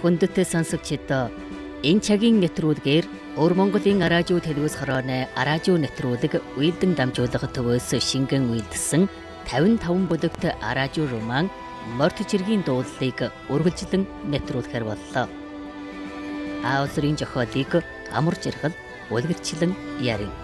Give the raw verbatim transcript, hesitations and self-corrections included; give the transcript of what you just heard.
Хүндэт сонсогчид энэ цагийн нэвтрүүлгээр Өр Монголын аражуу телевиз хорооны аражуу нэвтрүүлэг Уйлдэн дамжуулах төвөөс шингэн үйлдсэн тавин таван бүлэгт аражуу роман Морт чиргийн дуулалыг үргэлжлэн нэвтрүүлэхээр боллоо. Аавсрын зохиолыг амар жаргал үлгэрчлэн ярив.